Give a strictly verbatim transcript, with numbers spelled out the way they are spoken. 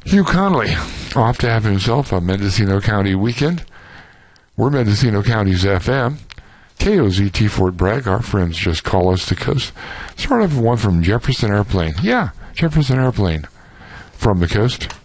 Hugh Conley, off to have himself a Mendocino County weekend. We're Mendocino County's F M. K O Z T Fort Bragg, our friends just call us the coast. Start off with one from Jefferson Airplane. Yeah, Jefferson Airplane from the coast.